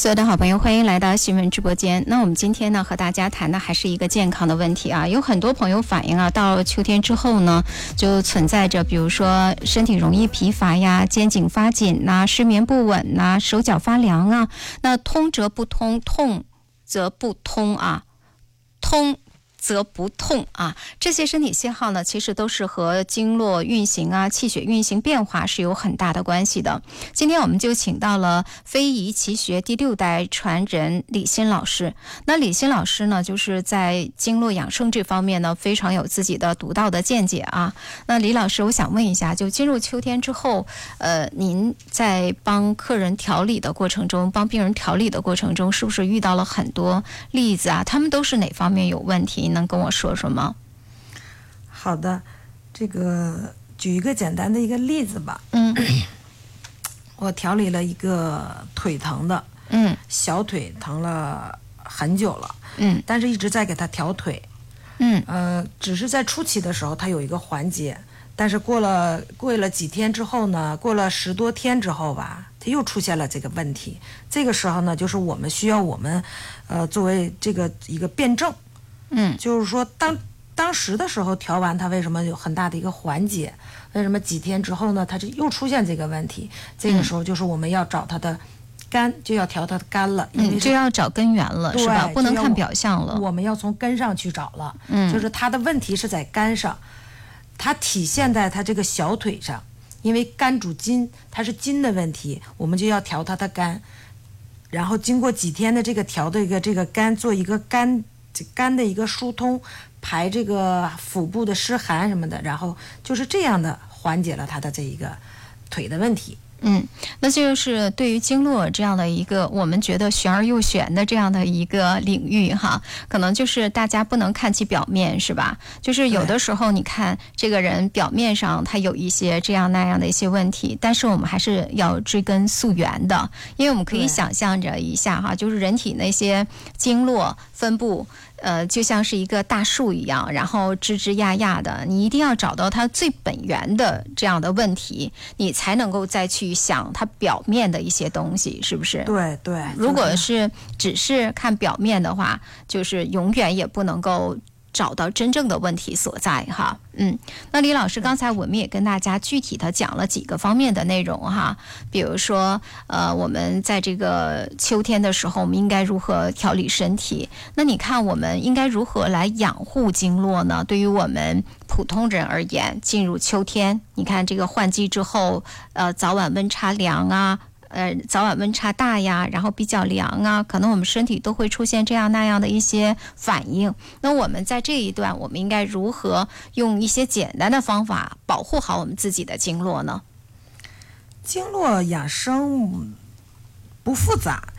所有的好朋友，欢迎来到新闻直播间。那我们今天呢，和大家谈的还是一个健康的问题啊。有很多朋友反映啊，到了秋天之后呢，就存在着，比如说身体容易疲乏呀、肩颈发紧呐、睡眠不稳呐、手脚发凉啊。那通则不通，痛则不通啊，通则不痛啊，这些身体信号呢，其实都是和经络运行啊、气血运行变化是有很大的关系的。今天我们就请到了非遗奇学第6代传人李欣老师。那李欣老师呢，就是在经络养生这方面呢，非常有自己的独到的见解啊。那李老师，我想问一下，就进入秋天之后，您在帮客人调理的过程中，帮病人调理的过程中，是不是遇到了很多例子啊？他们都是哪方面有问题？能跟我说说吗？ 好的，这个举一个简单的一个例子吧。我调理了一个腿疼的，小腿疼了很久了，但是一直在给他调腿，只是在初期的时候他有一个缓解，但是过了几天之后呢，过了10多天之后吧，他又出现了这个问题。这个时候呢，就是我们需要作为这个一个辩证。就是说当时的时候调完，他为什么有很大的一个缓解？为什么几天之后呢，他就又出现这个问题？这个时候就是我们要找他的肝，就要调他的肝了，因为就要找根源了，是吧？不能看表象了。 我们要从根上去找了。就是他的问题是在肝上，它体现在他这个小腿上，因为肝主筋，它是筋的问题，我们就要调他的肝。然后经过几天的这个调的这个肝，做一个肝的一个疏通，排这个腹部的湿寒什么的，然后就是这样的缓解了他的这一个腿的问题。 那就是对于经络这样的一个我们觉得玄而又玄的这样的一个领域哈，可能就是大家不能看其表面，是吧？就是有的时候你看这个人表面上他有一些这样那样的一些问题，但是我们还是要追根溯源的，因为我们可以想象着一下哈，就是人体那些经络分布就像是一个大树一样，然后枝枝桠桠的，你一定要找到它最本源的这样的问题，你才能够再去想它表面的一些东西，是不是？ 对对。 如果是只是看表面的话，就是永远也不能够找到真正的问题所在哈。那李老师刚才我们也跟大家具体的讲了几个方面的内容哈，比如说我们在这个秋天的时候，我们应该如何调理身体？那你看我们应该如何来养护经络呢？对于我们普通人而言，进入秋天，你看这个换季之后，早晚温差凉啊。早晚温差大呀，然后比较凉啊，可能我们身体都会出现这样那样的一些反应。那我们在这一段，我们应该如何用一些简单的方法保护好我们自己的经络呢？ 经络养生不复杂，